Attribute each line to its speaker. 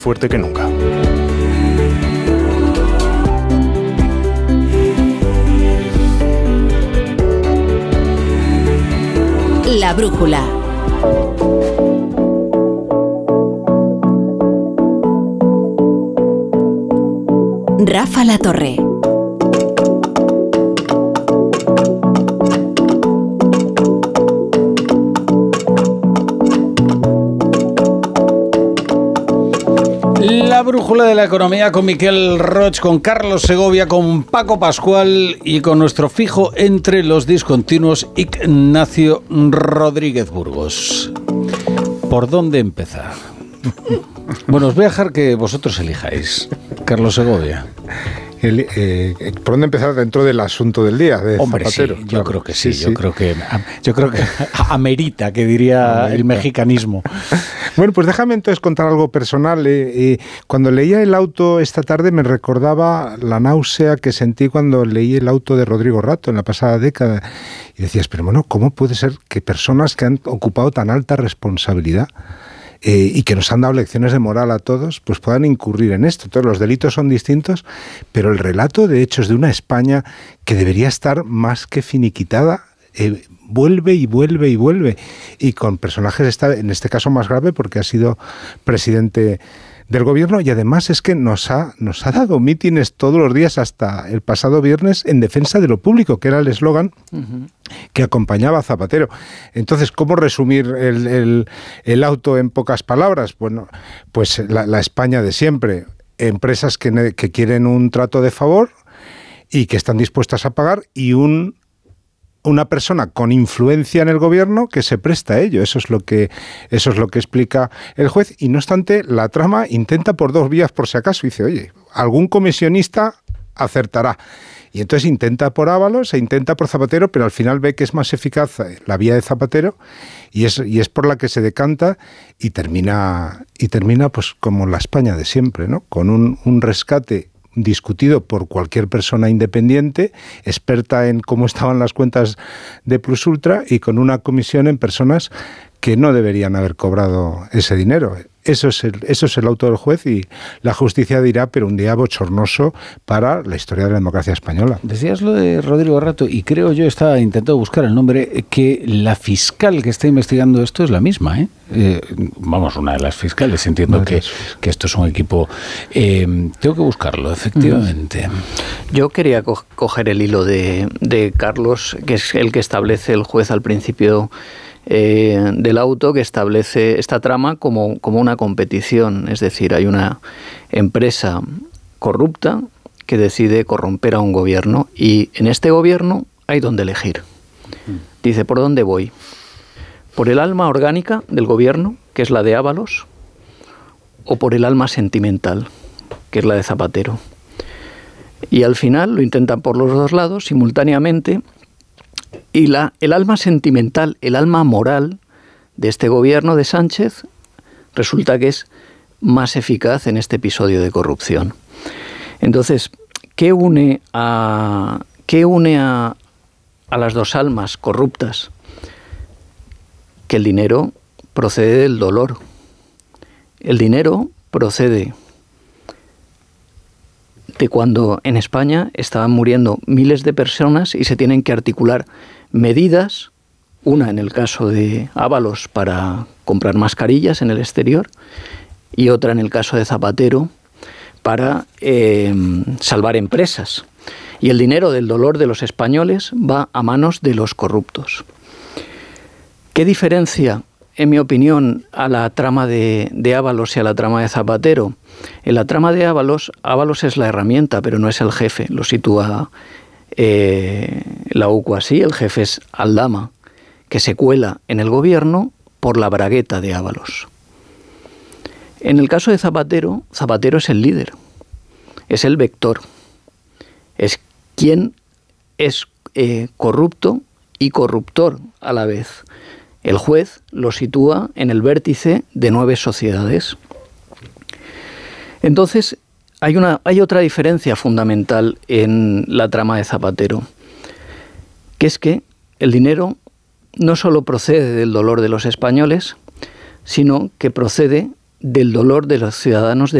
Speaker 1: fuerte que nunca.
Speaker 2: La brújula. Rafa La Torre.
Speaker 3: La brújula de la economía con Miquel Roig, con Carlos Segovia, con Paco Pascual y con nuestro fijo entre los discontinuos Ignacio Rodríguez Burgos. ¿Por dónde empezar? Bueno, os voy a dejar que vosotros elijáis. Carlos Segovia.
Speaker 4: ¿Por dónde empezar dentro del asunto del día? De
Speaker 3: Hombre,
Speaker 4: Zapatero?
Speaker 3: sí, yo creo que sí. Yo creo que amerita, que diría el mexicanismo.
Speaker 4: Bueno, pues déjame entonces contar algo personal. Cuando leía El Auto esta tarde me recordaba la náusea que sentí cuando leí El Auto de Rodrigo Rato en la pasada década. Y decías, pero bueno, ¿cómo puede ser que personas que han ocupado tan alta responsabilidad y que nos han dado lecciones de moral a todos, pues puedan incurrir en esto? Todos los delitos son distintos, pero el relato de hechos de una España que debería estar más que finiquitada, vuelve y vuelve y vuelve, y con personajes, en este caso más grave porque ha sido presidente del gobierno, y además es que nos ha dado mítines todos los días hasta el pasado viernes en defensa de lo público, que era el eslogan que acompañaba a Zapatero. Entonces, ¿cómo resumir el Auto en pocas palabras? Bueno, pues la España de siempre, empresas que quieren un trato de favor y que están dispuestas a pagar, y una persona con influencia en el gobierno que se presta a ello. Eso es lo que explica el juez, y no obstante la trama intenta por dos vías por si acaso. Dice, oye, algún comisionista acertará, y entonces intenta por Ábalos e intenta por Zapatero, pero al final ve que es más eficaz la vía de Zapatero, y es por la que se decanta, y termina pues como la España de siempre, ¿no? Con un rescate discutido por cualquier persona independiente, experta en cómo estaban las cuentas de Plus Ultra, y con una comisión en personas que no deberían haber cobrado ese dinero. Eso es el auto del juez, y la justicia dirá, pero un día bochornoso para la historia de la democracia española.
Speaker 3: Decías lo de Rodrigo Rato, y creo yo, estaba intentando buscar el nombre, que la fiscal que está investigando esto es la misma, vamos, una de las fiscales. Entiendo que esto es un equipo. Tengo que buscarlo, efectivamente.
Speaker 5: Yo quería coger el hilo de Carlos, que es el que establece el juez al principio del Auto, que establece esta trama como una competición. Es decir, hay una empresa corrupta que decide corromper a un gobierno, y en este gobierno hay donde elegir. Dice, ¿por dónde voy? ¿Por el alma orgánica del gobierno, que es la de Ábalos, o por el alma sentimental, que es la de Zapatero? Y al final lo intentan por los dos lados simultáneamente. Y el alma sentimental, el alma moral de este gobierno de Sánchez resulta que es más eficaz en este episodio de corrupción. Entonces, ¿qué une a las dos almas corruptas? Que el dinero procede del dolor. El dinero procede de cuando en España estaban muriendo miles de personas y se tienen que articular medidas, una en el caso de Ábalos para comprar mascarillas en el exterior, y otra en el caso de Zapatero para salvar empresas. Y el dinero del dolor de los españoles va a manos de los corruptos. ¿Qué diferencia, en mi opinión, a la trama de Ábalos y a la trama de Zapatero? En la trama de Ábalos es la herramienta, pero no es el jefe. Lo sitúa la UCO así. El jefe es Aldama, que se cuela en el gobierno por la bragueta de Ábalos. En el caso de Zapatero, Zapatero es el líder, es el vector, es quien es corrupto y corruptor a la vez. El juez lo sitúa en el vértice de 9 sociedades. Entonces, hay otra diferencia fundamental en la trama de Zapatero, que es que el dinero no solo procede del dolor de los españoles, sino que procede del dolor de los ciudadanos